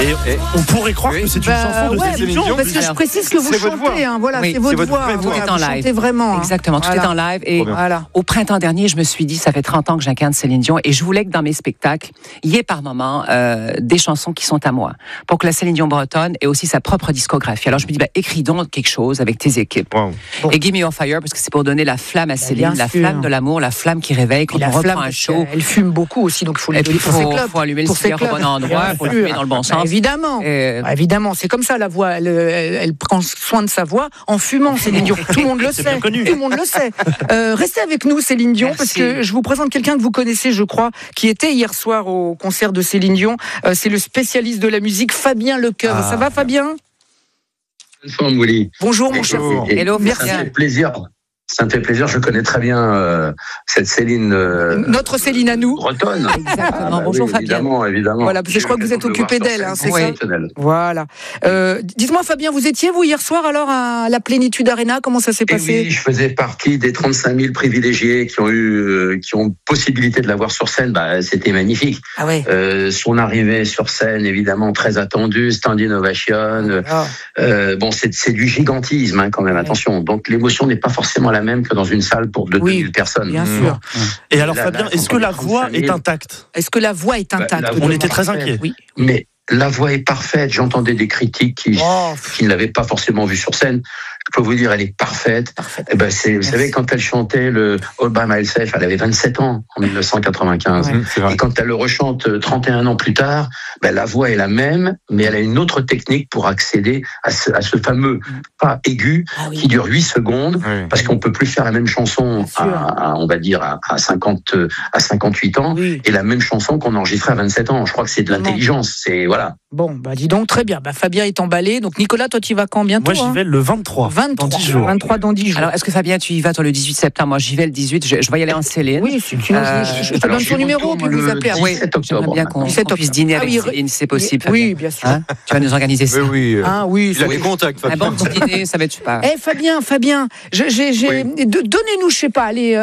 Et on pourrait croire que c'est une chanson de Céline Dion. Parce que je précise que vous chantez, hein, voilà, c'est votre voix. Tout est en Vous live. chantez vraiment. Exactement, tout est en live. Et voilà. au printemps dernier, je me suis dit, ça fait 30 ans que j'incarne Céline Dion et je voulais que dans mes spectacles, il y ait par moments des chansons qui sont à moi. Pour que la Céline Dion bretonne ait aussi sa propre discographie. Alors je me dis, écris donc quelque chose avec tes équipes. Wow. Et Give Me Your Fire, parce que c'est pour donner la flamme à Céline, la flamme de l'amour, la flamme qui réveille quand on reprend un show. Elle fume beaucoup aussi, donc il faut lui donner pour ses clubs. Il faut allumer le cigare au bon endroit, il faut le fumer dans le bon sens. Évidemment, évidemment, c'est comme ça la voix. Elle prend soin de sa voix en fumant, Céline Dion. Tout le monde le sait. Tout le monde le sait. Restez avec nous, Céline Dion, parce que je vous présente quelqu'un que vous connaissez, je crois, qui était hier soir au concert de Céline Dion. C'est le spécialiste de la musique, Fabien Lecoeuvre. Ça va, Fabien ? Bonjour, mon cher. Hello, merci. Ça me fait plaisir. Ça me fait plaisir, je connais très bien cette Céline. Notre Céline à nous. Bretonne. Exactement. Bonjour Fabien. Évidemment. Voilà, parce que je crois que vous êtes occupé d'elle, c'est ça. Voilà. Dites-moi, Fabien, vous étiez, vous, hier soir, alors, à la Plénitude Arena, comment ça s'est passé ? Oui, je faisais partie des 35 000 privilégiés qui ont possibilité de la voir sur scène. C'était magnifique. Ah ouais. Son arrivée sur scène, évidemment, très attendue, standing ovation. C'est du gigantisme, hein, quand même, attention. Donc, l'émotion n'est pas forcément la même que dans une salle pour 2000 personnes. Bien sûr. Et alors, Fabien, est-ce que la voix est intacte ? Est-ce que la voix est intacte ? On était très inquiets. Oui. Mais la voix est parfaite. J'entendais des critiques qui ne l'avaient pas forcément vue sur scène. Je peux vous dire, elle est parfaite. Vous savez, quand elle chantait le All By Myself, elle avait 27 ans en 1995. Et quand elle le rechante 31 ans plus tard, la voix est la même, mais elle a une autre technique pour accéder à ce fameux pas aigu qui dure 8 secondes, parce qu'on peut plus faire la même chanson on va dire à 58 ans et la même chanson qu'on enregistrait à 27 ans. Je crois que c'est de l'intelligence. Voilà. Bon, dis donc, très bien. Fabien est emballé. Donc, Nicolas, toi, tu y vas quand bientôt ? Moi, j'y vais le 23. Dans 10 jours. 23 dans 10 jours. Alors, est-ce que Fabien, tu y vas, toi, le 18 septembre ? Moi, j'y vais le 18. Je vais y aller en Céline. Oui, je te donne son numéro, puis vous appelez. Oui, j'aimerais bien qu'on puisse dîner avec Céline, si c'est possible. Oui, bien sûr. Tu vas nous organiser ça. Oui. Oui. Il a des contacts, Fabien. Un bon petit dîner, ça va être super. Fabien, donnez-nous, je sais pas, allez,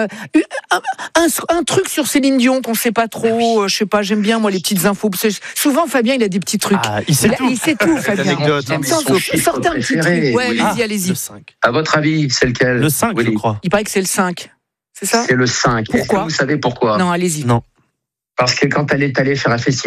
un truc sur Céline Dion qu'on sait pas trop. Je sais pas, j'aime bien, moi, les petites infos. Souvent, Fabien, il a des petits trucs. Il sait tout. Il sait tout, Fabien. Sortez un petit truc. Ouais, allez-y. Le 5. À votre avis, c'est lequel ? Le 5, je crois. Il paraît que c'est le 5. C'est ça ? C'est le 5. Pourquoi ? Est-ce que vous savez pourquoi ? Non, allez-y. Non. Parce que quand elle est allée faire un festival